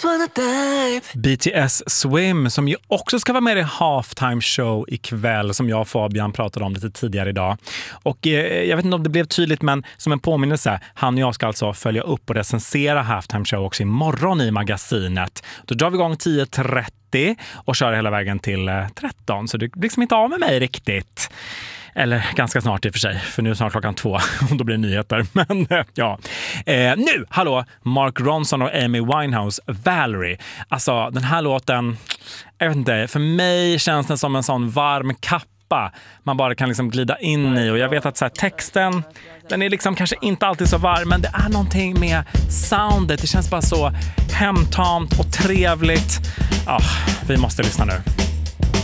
BTS Swim som ju också ska vara med i Halftime Show ikväll, som jag och Fabian pratade om lite tidigare idag. Och jag vet inte om det blev tydligt, men som en påminnelse, han och jag ska alltså följa upp och recensera Halftime Show också imorgon i magasinet. Då drar vi igång 10:30 och kör hela vägen till 13, så det blir liksom inte av med mig riktigt. Eller ganska snart i och för sig, för nu är snart klockan 2 och då blir det nyheter. Men ja. Nu, hallå, Mark Ronson och Amy Winehouse, Valerie. Alltså den här låten, jag vet inte, för mig känns den som en sån varm kappa man bara kan liksom glida in i. Och jag vet att så här, texten, den är liksom kanske inte alltid så varm, men det är någonting med soundet. Det känns bara så hemtamt och trevligt. Ja, vi måste lyssna nu.